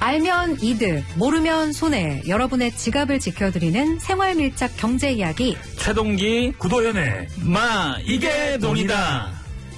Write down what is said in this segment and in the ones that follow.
알면 이득, 모르면 손해. 여러분의 지갑을 지켜드리는 생활밀착 경제 이야기. 최동기 구도현의 마 이게 돈이다.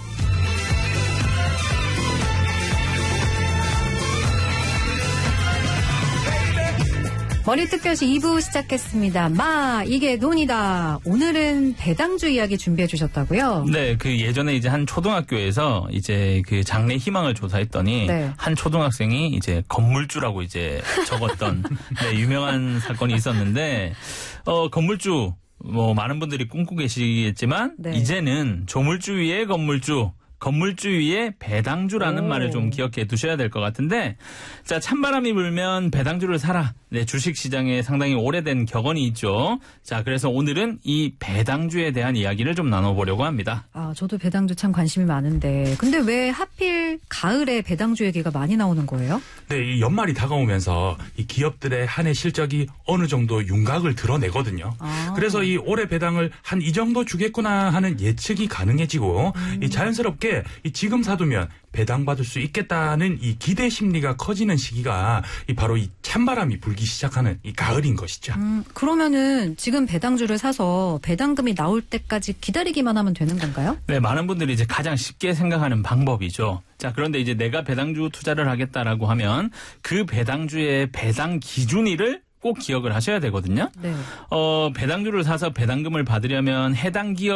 머리특별시 2부 시작했습니다. 마 이게 돈이다. 오늘은 배당주 이야기 준비해 주셨다고요? 네, 그 예전에 이제 한 초등학교에서 이제 그 장래 희망을 조사했더니 네. 한 초등학생이 이제 건물주라고 이제 적었던 네, 유명한 사건이 있었는데 건물주 뭐 많은 분들이 꿈꾸고 계시겠지만 네. 이제는 조물주 위에 건물주 위에 배당주라는 말을 좀 기억해 두셔야 될 것 같은데, 자, 찬바람이 불면 배당주를 사라. 네, 주식시장에 상당히 오래된 격언이 있죠. 자, 그래서 오늘은 이 배당주에 대한 이야기를 좀 나눠보려고 합니다. 아, 저도 배당주 참 관심이 많은데, 근데 왜 하필 가을에 배당주 얘기가 많이 나오는 거예요? 네, 이 연말이 다가오면서 이 기업들의 한 해 실적이 어느 정도 윤곽을 드러내거든요. 그래서 이 올해 배당을 한 이 정도 주겠구나 하는 예측이 가능해지고 이 자연스럽게 이 지금 사두면 배당받을 수 있겠다는 이 기대 심리가 커지는 시기가 바로 이 찬바람이 불기 시작하는 이 가을인 것이죠. 그러면은 지금 배당주를 사서 배당금이 나올 때까지 기다리기만 하면 되는 건가요? 네, 많은 분들이 이제 가장 쉽게 생각하는 방법이죠. 자, 그런데 이제 내가 배당주 투자를 하겠다라고 하면 그 배당주의 배당 기준일을 꼭 기억을 하셔야 되거든요. 네. 배당주를 사서 배당금을 받으려면 해당 기업